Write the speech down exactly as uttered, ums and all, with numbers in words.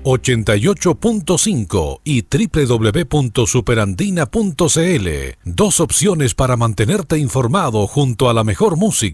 ochenta y ocho punto cinco y doble u doble u doble u punto superandina punto c l. Dos opciones para mantenerte informado junto a la mejor música.